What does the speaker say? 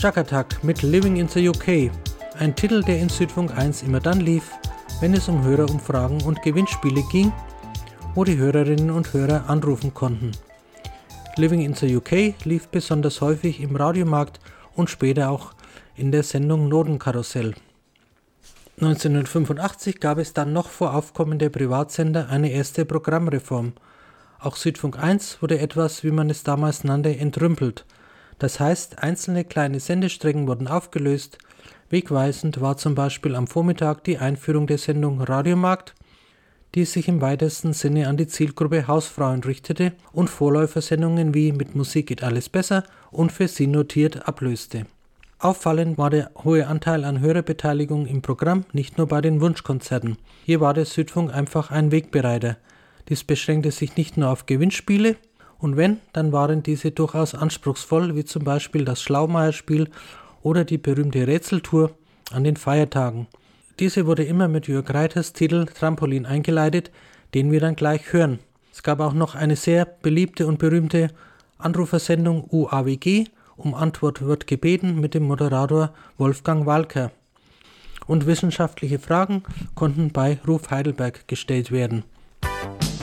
Shakatak mit Living in the UK, ein Titel, der in Südfunk 1 immer dann lief, wenn es um Hörerumfragen und Gewinnspiele ging, wo die Hörerinnen und Hörer anrufen konnten. Living in the UK lief besonders häufig im Radiomarkt und später auch in der Sendung Notenkarussell. 1985 gab es dann noch vor Aufkommen der Privatsender eine erste Programmreform. Auch Südfunk 1 wurde etwas, wie man es damals nannte, entrümpelt. Das heißt, einzelne kleine Sendestrecken wurden aufgelöst. Wegweisend war zum Beispiel am Vormittag die Einführung der Sendung Radiomarkt, die sich im weitesten Sinne an die Zielgruppe Hausfrauen richtete und Vorläufersendungen wie Mit Musik geht alles besser und Für Sie notiert ablöste. Auffallend war der hohe Anteil an Hörerbeteiligung im Programm, nicht nur bei den Wunschkonzerten. Hier war der Südfunk einfach ein Wegbereiter. Dies beschränkte sich nicht nur auf Gewinnspiele, und wenn, dann waren diese durchaus anspruchsvoll, wie zum Beispiel das Schlaumeier-Spiel oder die berühmte Rätseltour an den Feiertagen. Diese wurde immer mit Jörg Reiters Titel Trampolin eingeleitet, den wir dann gleich hören. Es gab auch noch eine sehr beliebte und berühmte Anrufersendung UAWG, um Antwort wird gebeten, mit dem Moderator Wolfgang Walker. Und wissenschaftliche Fragen konnten bei Ruf Heidelberg gestellt werden.